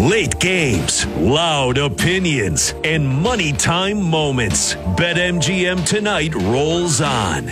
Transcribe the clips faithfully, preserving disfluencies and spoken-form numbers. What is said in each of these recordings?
Late games, loud opinions, and money time moments. BetMGM tonight rolls on.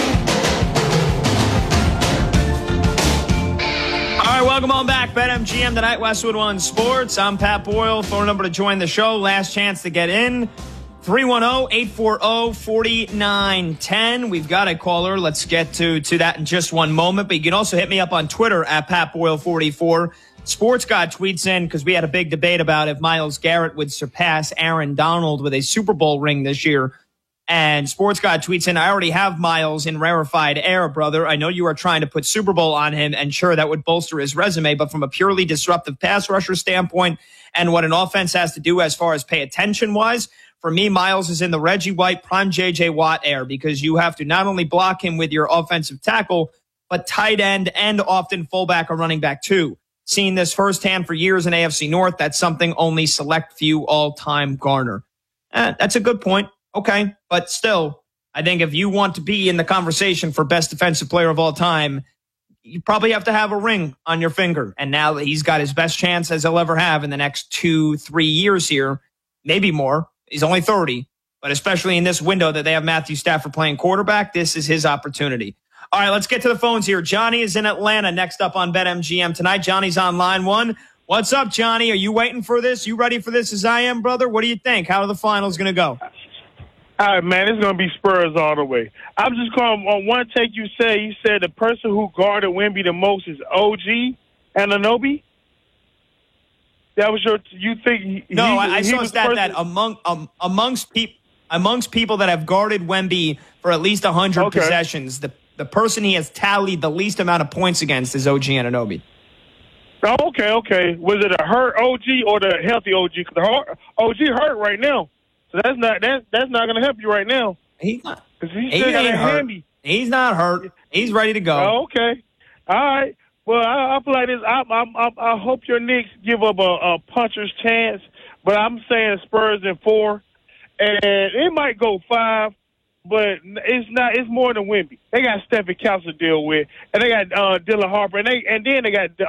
All right, welcome on back. BetMGM tonight, Westwood One Sports. I'm Pat Boyle. Phone number to join the show. Last chance to get in. three one zero, eight four zero, four nine one zero. We've got a caller. Let's get to, to that in just one moment. But you can also hit me up on Twitter at Pat Boyle forty-four. Sports God tweets in because we had a big debate about if Myles Garrett would surpass Aaron Donald with a Super Bowl ring this year. And Sports God tweets in, I already have Myles in rarefied air, brother. I know you are trying to put Super Bowl on him, and sure, that would bolster his resume. But from a purely disruptive pass rusher standpoint and what an offense has to do as far as pay attention-wise, for me, Myles is in the Reggie White, prime J J. Watt air because you have to not only block him with your offensive tackle, but tight end and often fullback or running back too. Seen this firsthand for years in A F C North. That's something only select few all-time garner. Eh, that's a good point. Okay, but still, I think if you want to be in the conversation for best defensive player of all time, you probably have to have a ring on your finger. And now that he's got his best chance as he'll ever have in the next two, three years here, maybe more. He's only thirty, but especially in this window that they have Matthew Stafford playing quarterback, this is his opportunity. All right, let's get to the phones here. Johnny is in Atlanta next up on BetMGM tonight. Johnny's on line one. What's up, Johnny? Are you waiting for this? You ready for this as I am, brother? What do you think? How are the finals going to go? All right, man, it's going to be Spurs all the way. I'm just calling on one take you said, you said the person who guarded Wemby the most is O G Anunoby? That was your, you think? He, no, he, I, I he saw a was stat person? that among um, amongst, peop, amongst people that have guarded Wemby for at least one hundred Okay. possessions, the, the person he has tallied the least amount of points against is O G Anunoby. Oh, okay, okay. Was it a hurt O G or the healthy O G? Because the O G hurt right now. So that's not that, that's not going to help you right now. He's not. Because he He still got ain't a hurt. handy. He's not hurt. He's ready to go. Oh, okay. All right. Well, I, I feel like this. I, I, I, I hope your Knicks give up a, a puncher's chance, but I'm saying Spurs in four, and it might go five, but it's not. It's more than Wemby. They got Stephen Couch to deal with, and they got uh, Dylan Harper, and they and then they got